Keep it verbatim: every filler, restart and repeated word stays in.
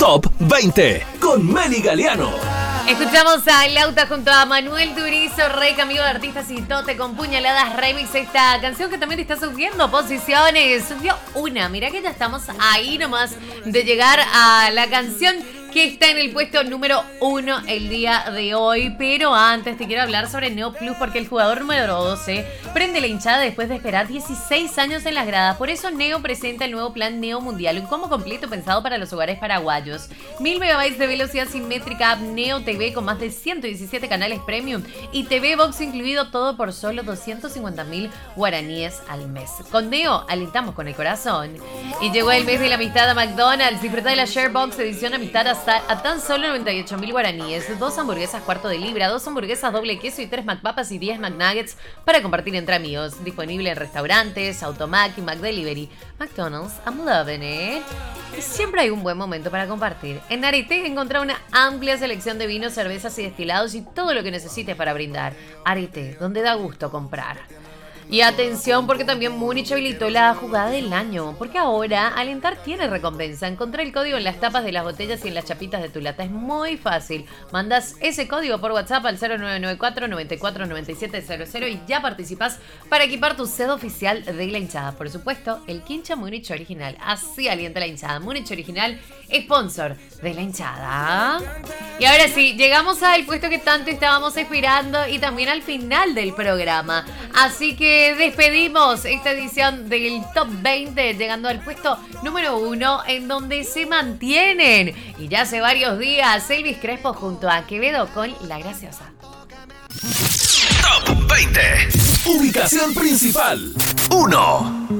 Top veinte con Meli Galeano. Escuchamos a Lauta junto a Manuel Turizo, Rey, amigo de artistas y Tote con Puñaladas Remix. Esta canción que también está subiendo posiciones. Subió una, mirá que ya estamos ahí nomás de llegar a la canción que está en el puesto número uno el día de hoy. Pero antes te quiero hablar sobre Neo Plus, porque el jugador número doce prende la hinchada después de esperar dieciséis años en las gradas. Por eso Neo presenta el nuevo plan Neo Mundial, un combo completo pensado para los hogares paraguayos. Mil megabytes de velocidad simétrica, App Neo T V con más de ciento diecisiete canales premium y T V Box incluido, todo por solo doscientos cincuenta mil guaraníes al mes. Con Neo alentamos con el corazón. Y llegó el mes de la amistad a McDonald's. Disfruta de la Share Box edición amistad a a tan solo noventa y ocho mil guaraníes, dos hamburguesas cuarto de libra, dos hamburguesas doble queso y tres McPapas y diez McNuggets para compartir entre amigos. Disponible en restaurantes, Automac y McDelivery. McDonald's, I'm loving it. Y siempre hay un buen momento para compartir. En Arete encontrá una amplia selección de vinos, cervezas y destilados y todo lo que necesites para brindar. Arete, donde da gusto comprar. Y atención, porque también Múnich habilitó la jugada del año. Porque ahora Alentar tiene recompensa. Encontrá el código en las tapas de las botellas y en las chapitas de tu lata. Es muy fácil. Mandas ese código por WhatsApp al cero nueve nueve cuatro, nueve cuatro nueve siete cero cero y ya participás para equipar tu sed oficial de la hinchada. Por supuesto, el Quincha Múnich original. Así alienta la hinchada. Múnich original, sponsor de la hinchada. Y ahora sí, llegamos al puesto que tanto estábamos esperando y también al final del programa. Así que despedimos esta edición del Top veinte, llegando al puesto número uno, en donde se mantienen, y ya hace varios días, Elvis Crespo junto a Quevedo con La Graciosa. Top veinte. Ubicación principal uno.